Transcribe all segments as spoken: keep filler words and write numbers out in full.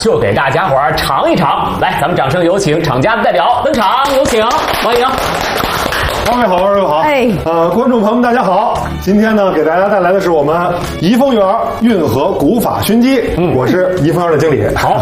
就给大家伙儿尝一尝。来，咱们掌声有请厂家的代表登场，有请，欢迎。 二位好，二位好。哎，呃，观众朋友们，大家好。今天呢，给大家带来的是我们怡丰园运河古法熏鸡。嗯，我是怡丰园的经理。 好。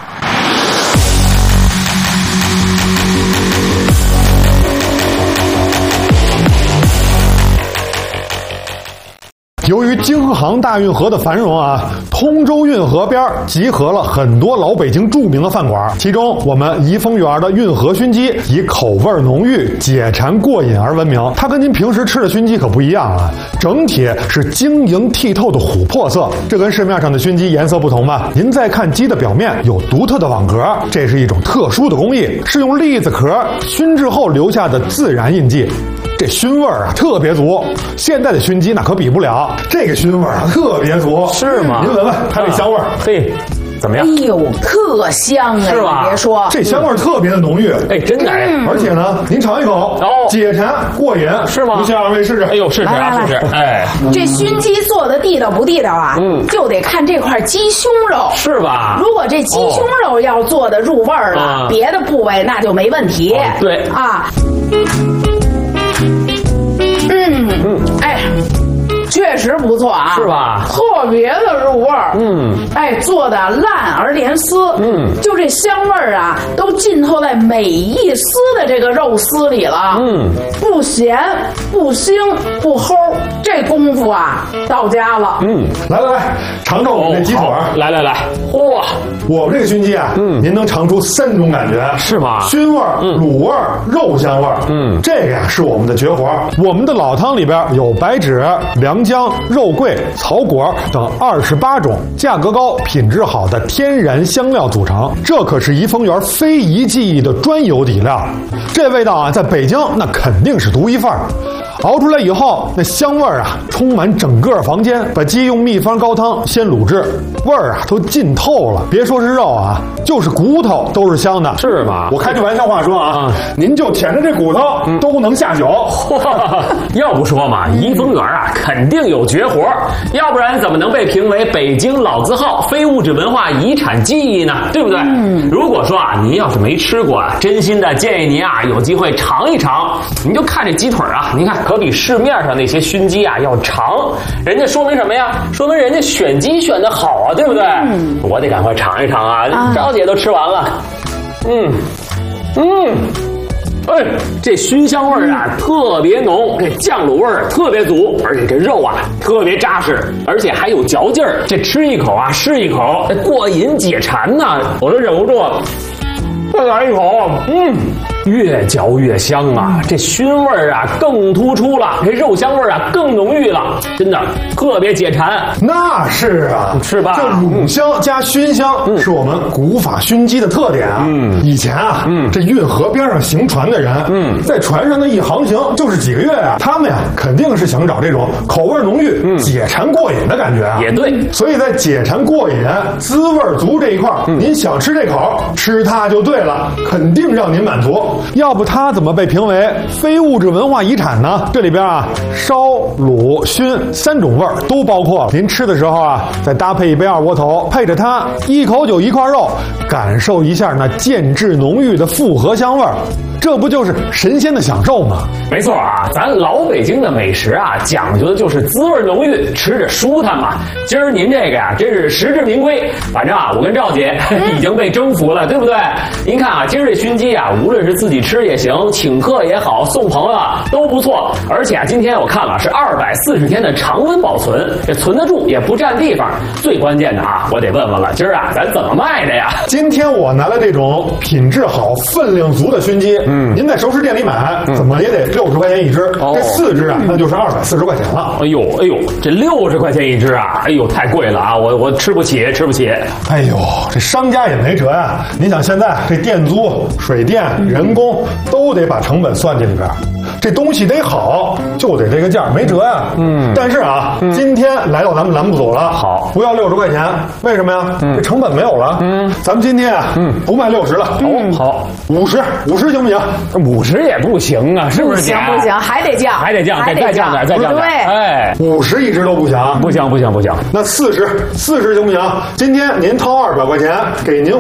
由于京杭大运河的繁荣啊，通州运河边集合了很多老北京著名的饭馆，其中我们怡丰园的运河熏鸡以口味浓郁、解馋过瘾而闻名。它跟您平时吃的熏鸡可不一样啊，整体是晶莹剔透的琥珀色，这跟市面上的熏鸡颜色不同吧？您再看鸡的表面有独特的网格，这是一种特殊的工艺，是用栗子壳熏制后留下的自然印记。这熏味儿啊特别足，现在的熏鸡那可比不了，这个熏味儿啊特别足， 是吗？ 您闻闻它这香味儿， 嘿。怎么样？ 哎呦，特香啊！ 是吧？ 别说， 这香味特别的浓郁。 哎，真的哎！ 嗯、而且呢，您尝一口，哦，解馋过瘾， 是吗？ 您先二位试试。 哎呦，试试啊，试试！哎， 这熏鸡做的地道不地道啊？嗯，就得看这块鸡胸肉， 是吧？ 如果这鸡胸肉要做的入味儿了，哦、别的部位那就没问题。 哦、对啊。嗯嗯，哎。确实不错啊， 是吧？ 特别的入味儿，嗯，哎，做的烂而连丝，嗯，就这香味儿啊，都浸透在每一丝的这个肉丝里了，嗯，不咸不腥不齁，这功夫啊到家了， 嗯，来来来，尝尝我们这鸡腿儿， 来来来，嚯， 我们这个熏鸡啊，嗯，您能尝出三种感觉， 是吗？ 熏味儿、嗯、卤味儿、肉香味儿，嗯，这个呀是我们的绝活。我们的老汤里边有白芷、凉姜、肉桂、草果等二十八种价格高、品质好的天然香料组成，这可是怡丰园非遗技艺的专有底料。这味道啊，在北京那肯定是独一份儿。熬出来以后，那香味儿啊，充满整个房间。把鸡用秘方高汤先卤制，味儿啊都浸透了。别说是肉啊，就是骨头都是香的， 是吗？ 我开句玩笑话说啊，嗯、您就舔着这骨头、嗯、都能下酒。 要不说嘛，怡丰园啊，肯定有绝活，要不然怎么能被评为北京老字号非物质文化遗产记忆呢？对不对？嗯、如果说啊，您要是没吃过啊，真心的建议您啊，有机会尝一尝。您就看这鸡腿啊，您看。可比市面上那些熏鸡啊要长，人家说明什么呀？说明人家选鸡选得好啊，对不对？嗯、我得赶快尝一尝啊！啊赵姐都吃完了，嗯嗯，哎，这熏香味儿啊、嗯、特别浓，这酱卤味儿特别足，而且这肉啊特别扎实，而且还有嚼劲儿。这吃一口啊是一口，过瘾解馋呐、啊，我都忍不住了。再来一口，嗯，越嚼越香啊！这熏味儿啊更突出了，这肉香味儿啊更浓郁了，真的特别解馋。 那是啊， 是吧？ 这卤香加熏香、嗯、是我们古法熏鸡的特点啊。嗯，以前啊，嗯，这运河边上行船的人，嗯，在船上的一航行就是几个月啊，他们呀肯定是想找这种口味浓郁、嗯、解馋过瘾的感觉啊。 也对， 所以在解馋过瘾、滋味足这一块，嗯、您想吃这口，吃它就对了，肯定让您满足。要不它怎么被评为非物质文化遗产呢？这里边啊，烧、卤、熏三种味儿都包括了。您吃的时候啊，再搭配一杯二锅头，配着它一口酒一块肉，感受一下那渐质浓郁的复合香味儿。这不就是神仙的享受吗？ 没错啊，咱老北京的美食啊，讲究的就是滋味浓郁，吃着舒坦嘛。今儿您这个呀、啊，真是实至名归。反正啊，我跟赵姐已经被征服了，对不对？您看啊，今儿这熏鸡啊，无论是自己吃也行，请客也好，送朋友啊都不错。而且啊，今天我看了是二百四十天的常温保存，这存得住，也不占地方。最关键的啊，我得问问了，今儿啊，咱怎么卖的呀？ 今天我拿了这种品质好、分量足的熏鸡。嗯，您在熟食店里买，嗯、怎么也得六十块钱一只，哦、这四只啊，那就是二百四十块钱了。 哎呦，哎呦，这六十块钱一只啊，哎呦，太贵了啊！我我吃不起，吃不起。 哎呦，这商家也没辙呀。您想现在这店租、水电、人工都得把成本算进里边， 这东西得好，就得这个价，没辙呀。嗯，但是啊，嗯、今天来到咱们栏目组了， 好， 不要六十块钱，为什么呀？嗯、这成本没有了。嗯，咱们今天啊，嗯，不卖六十了， 嗯、好， 五十，五十行不行？ 五十也不行啊，是不是？ 不行不行，还得降， 还得降，再再降点，再降点。哎， 五十一直都不行， 不行不行不行。 那四十，四十行不行？今天您掏二百块钱，给您